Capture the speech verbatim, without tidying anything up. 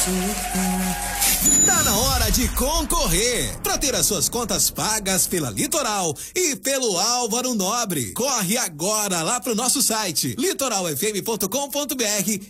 Tá na hora de concorrer para ter as suas contas pagas pela Litoral e pelo Álvaro Nobre. Corre agora lá pro nosso site litoral f m ponto com ponto b r